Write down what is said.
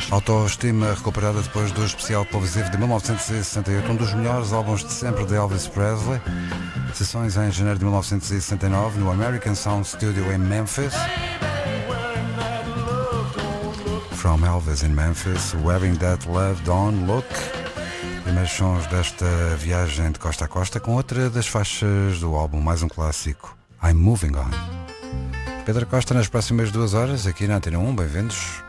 Autoestima recuperada depois do especial televisivo de 1968, um dos melhores álbuns de sempre de Elvis Presley. Sessões em janeiro de 1969 no American Sound Studio em Memphis. From Elvis in Memphis, Wearing That Love Don't Look. Primeiros sons desta viagem de costa a costa com outra das faixas do álbum, mais um clássico, I'm Moving On. Pedro Costa nas próximas 2 horas aqui na Antena 1, bem-vindos.